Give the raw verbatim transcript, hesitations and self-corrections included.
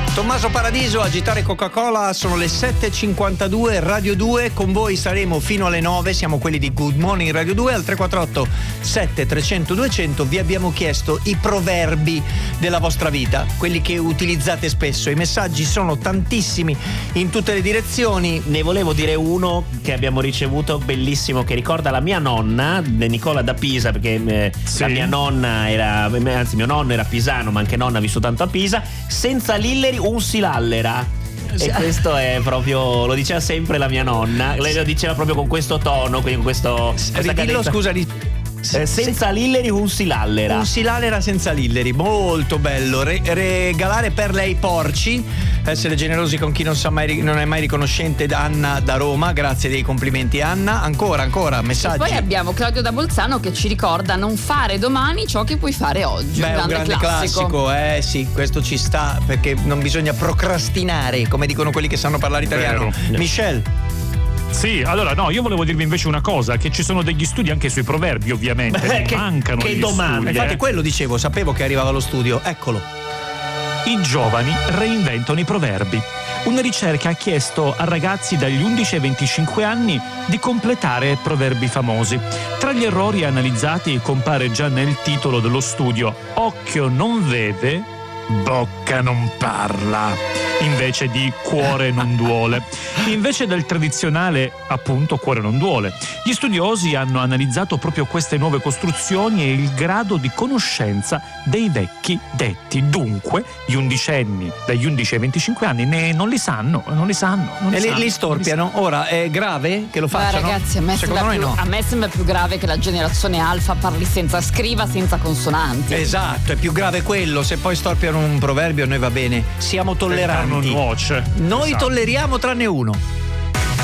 Tommaso Paradiso, Agitare Coca-Cola, sono le sette e cinquantadue, Radio due, con voi saremo fino alle nove, siamo quelli di Good Morning Radio due, al tre quattro otto sette trecento duecento vi abbiamo chiesto i proverbi della vostra vita, quelli che utilizzate spesso, i messaggi sono tantissimi in tutte le direzioni. Ne volevo dire uno che abbiamo ricevuto, bellissimo, che ricorda la mia nonna, Nicola da Pisa, perché eh, Sì. la mia nonna era, anzi mio nonno era pisano, ma anche nonna ha vissuto tanto a Pisa. Senza lilleri un si lallera. E questo è proprio, lo diceva sempre la mia nonna, lei lo diceva proprio con questo tono, quindi con questo, questa Ridillo, cadenza. scusa, ri- Eh, senza lilleri un si lallera. Un si lallera senza lilleri, molto bello. Re- regalare perle ai porci, essere generosi con chi non, sa mai, non è mai riconoscente. Anna da Roma, grazie dei complimenti Anna. Ancora, ancora, messaggi. Poi abbiamo Claudio da Bolzano che ci ricorda: non fare domani ciò che puoi fare oggi. Beh, un grande, un grande classico. classico, eh sì, questo ci sta, perché non bisogna procrastinare, come dicono quelli che sanno parlare italiano. Vero. Michel. Sì, allora no, io volevo dirvi invece una cosa, che ci sono degli studi anche sui proverbi, ovviamente. Beh, che- mancano che gli domande. studi, Infatti eh. quello dicevo, sapevo che arrivava allo studio, eccolo. I giovani reinventano i proverbi. Una ricerca ha chiesto a ragazzi dagli undici ai venticinque anni di completare proverbi famosi. Tra gli errori analizzati compare già nel titolo dello studio: occhio non vede, bocca non parla, invece di cuore non duole. Invece del tradizionale, appunto, cuore non duole. Gli studiosi hanno analizzato proprio queste nuove costruzioni e il grado di conoscenza dei vecchi detti. Dunque, gli undicenni, dagli undici ai venticinque anni, ne, non li sanno, non li sanno. Non li E li, sanno, li non storpiano. Ora è grave che lo Ma facciano? ragazzi, a me, Secondo sembra noi più, no. a me sembra più grave che la generazione alfa parli senza, scriva senza consonanti. Esatto, è più grave quello. Se poi storpiano un proverbio, a noi va bene. Siamo sanno. tolleranti. Nuoce. Noi Esatto. tolleriamo tranne uno.